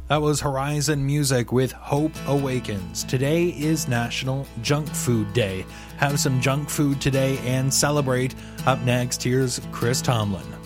That was Horizon Music with Hope Awakens. Today is National Junk Food Day. Have some junk food today and celebrate. Up next, here's Chris Tomlin.